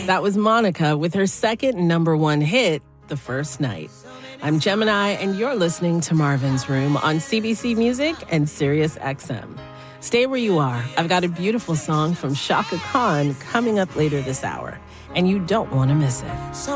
That was Monica with her second #1 hit, The First Night. I'm Gemini, and you're listening to Marvin's Room on CBC Music and Sirius XM. Stay where you are. I've got a beautiful song from Chaka Khan coming up later this hour, and you don't want to miss it.